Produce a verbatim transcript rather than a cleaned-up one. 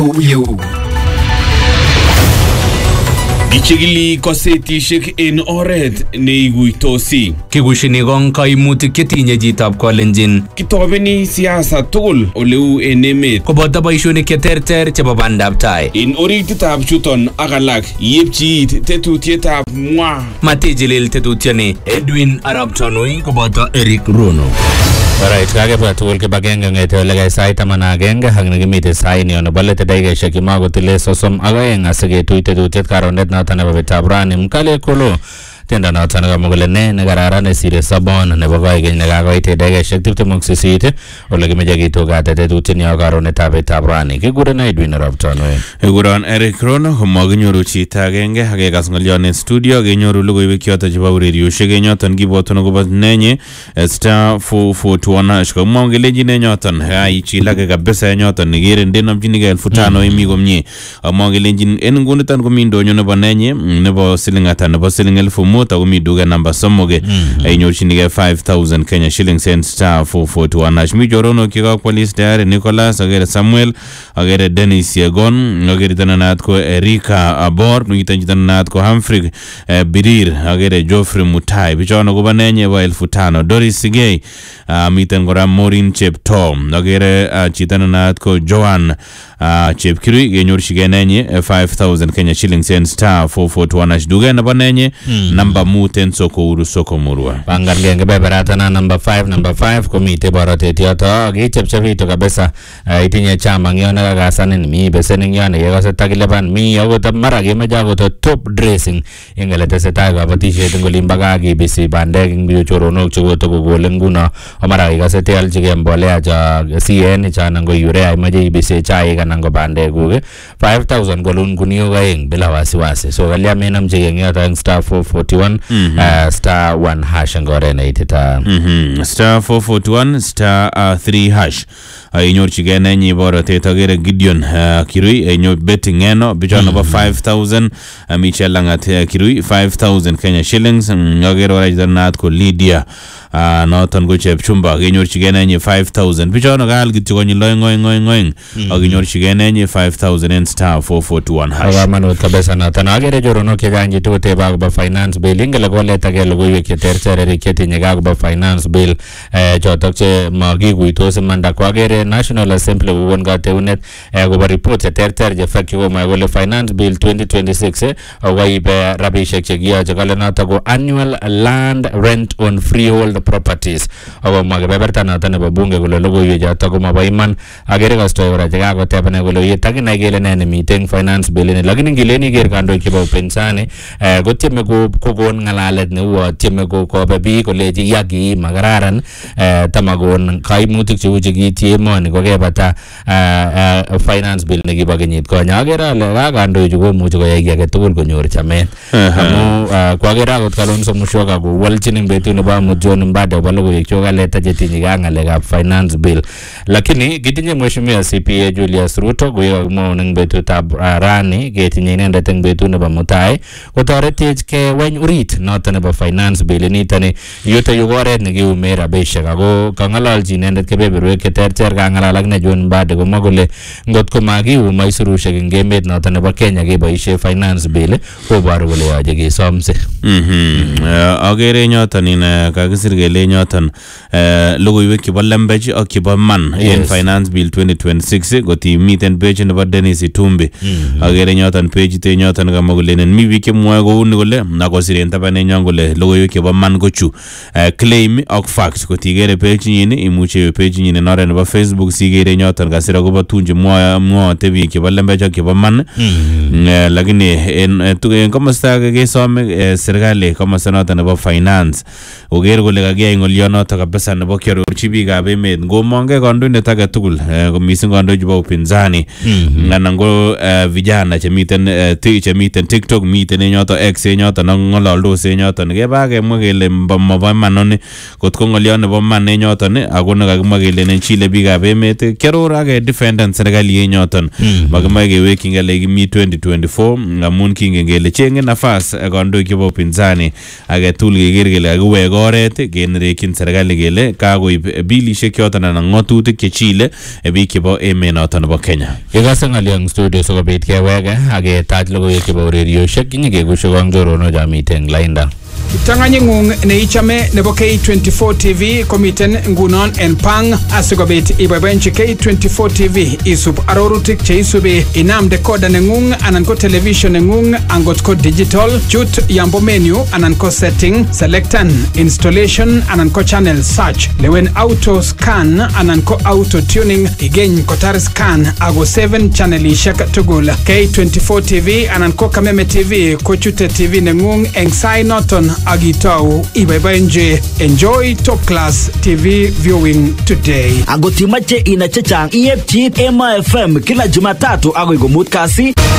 You. Ichigili kosetishek en oret neiguitosi. Kikushini kong kaimutik chetinye chitab Kalenjin. Kitobeni siasa tugul oleu en emet. Koboto boishonik cheterter chebo bandab tai. En orititab chuton ak alak yepchi it tetutietab mwa. Matijilil tetutioni Edwin Arap Tanui koboto Eric Rono. Alright, kakebwa tugul kibagenge ng'ete ole sait taman ak agenge ak nekimite saini ono bolete dakikaishek kimagotile sosom ak oeng asiketuy tetutiet karonet noton nebo betab rani mkale kolo tiendo noton nekamwa kole ne nekararan nesire sobon nebo koigeny nekakoit dakikaishek tiptem ak sisit ole kimeche kitugate tetutienyo karonetab betab rani kikuren Edwin Arap Tanui. Kikuron Eric Rono komakinyoru chito agenge ak kekas ng'olyon en studio kenyoru logoiwek choton chebo urerioshek en yoton kibwotun akobo nenye star four four two one hash komwa kelenjin en yoton aichilake kabisa en yoton nikere ndenomchinigei elfu tano imi komie amwa kelenjin en nguniton komi ndonyo nebo nenye nebo siling ata nebo siling elfu mut ako mi duka namba somoge ainyorchinigei five thousand Kenya shillings en star four four two one hash mi choronok chekakwaliis tayari Nicholas agere Samuel agere Dennis Yegon agere tananat ko Erika Abor miten tananat ko Humphrey Birir agere Geoffrey Mutai bichono koba nenye ba elfu tano Doris Sigei miten kora Morin Chepto agere chitananat ko Joan Chepkirui genyorchigei nenye five thousand Kenya shillings en star four four two one hash duka nebo nenye namba muten soko uru soko murwa pangan genge beberatana number five number five komite borotet yoto kichepchepitu kabisa itinye chama ngione kakasanin mi besening yone yekose takilepan mi akot mara kemeche akot top dressing ingele tesetai kabatishet ngolimba kakibisi bandek ing choronok chekotokokole nguno omara kikose tealchigei mbolea cha C N chana ngo urea imeche ibise chaik anan ko bandekuk five thousand kolun kuniok aeng bila wasiwasi so kalya menamchigei eng yoto eng star four forty-one mm -hmm. uh, star one hash ngore naitita mm -hmm. star four forty-one star uh, three hash inyorchigei nenyi borotet agere Gideon uh, Kirui inyor betting eno bichono bo five thousand uh, Michel Langat uh, Kirui five thousand Kenya shillings um, agere ora janat ko Lydia uh, noton ko Chepchumba inyorchigei nenyi five thousand bichono gal kityo konyi loy ngoy ngoy ngoy ak inyorchigei nenyi five thousand en star four four two one hash amanut kabisa noton agere joronok chekanji tote ba ba finance bill ingele koleta ke logoiwek cheterter chetinye kakoba finance bill eh chotok che makikuitos imanda ko agere National Assembly won kateunet akobo report cheterter je fakki ko ma kole finance bill twenty twenty-six akoibe rabishek chekiyoche kale notok ko annual land rent on freehold properties ako makebeberta noton nebo bunge kole logoiwek chotok ko mabo iman agere kastoi ora chekakotebane kole yetakinai kele ne nemiten finance bill ni lakini ngileni ker kandoik chebo upinzani eh kotieme ko kokon ngalalet neuo tieme ko kobe biik koleji yaki makararan eh tamakon kaimutik cheu chekiitie emoni kokebata finance bill nekibo kenyit konye agere ale kandoichu komuchi koyai kiy age tugul konyor chamet amu kwagere akot Kalonzo Musyoka kowalchin eng betut nebo amut John Mbadi kobo logoiwek chokaleta chetinye ak ngalekab finance bill lakini kitinye mheshimiwa C P A Julius Ruto koyomwaun eng betutab rani ketinye inendet eng betut nebo mutai kotoretech keweny urit noton nebo finance bill nitoni yuto yu oret nekiume rabishek ako kang'alalchi inendet kebeberwek cheterter kang'alal ak ne John Mbadi komwa kole ngotko makium aisurushek eng emet noton nebo Kenya keboishe finance bill koboru kole yoche kesomse mhm agere nyoton in kakisir kele nyoton logoiwek chebo lembech ak chebo man en finance bill twenty twenty-six kotimiten page nebo Dennis Itumbi agere nyoton page te nyoton kamwa kole mi biik chemwoe kouni kole nakosiren tabanenyon kole logoiwek chebo man kochu claim ak facts kotigere page nyin imuche page nyin en oret nebo Facebook sigere nyoton kasir akobo tunje mwoe mwote biik chebo lembech ak chebo man lakini en komosta age kesome serikali komosta noton nebo finance oger kole kakiyai ng'olionoto kabisa nebo kiarorchi biikab emet ngomonge kandoindet age tugul mising kandoik chebo upinzani anan ko vijana chemiten chemiten TikTok miten en yoto X en yoto ng'ololdos en yoto keba kemwa kele mabo manoni kotko ng'olion nebo man en yoto ako nekakimwa kele en Chile biikab ab emet kiaror ak defendant serikali yenyoton magimai kewekyi ngale kimi twenty twenty-four amun kingen kele chenge nafas kandoik chebo upinzani age tugul keker kele kakiwek oret kenerekyin serikali kele kakoib bilishek choton anan ng'otutik chechile biik chebo emet noton nebo Kenya. Ikase ng'alyo studio sikobit keweke ak ketach logoiwek chebo urerioshek nyekekushe kong chorono chamite eng lainda. Kiptanganying'ung neichame nebo K twenty-four T V komiten ngunon en pang asikobit iboiboenchi K twenty-four T V isub arorutik cheisubi inam decoder neng'ung anan ko television neng'ung angot ko digital chut yambo menu anan ko setting selectan installation anan ko channel search lewen auto scan anan ko auto tuning igeny kotar scan ago seven channelishek tugul K twenty-four T V anan ko Kameme T V ko chute T V neng'ung eng sai noton agitau ibaibaenje. Enjoy top class T V viewing today. Agotimache ina chechang E F G Ema F M kila Jumatatu agoi komut kasi.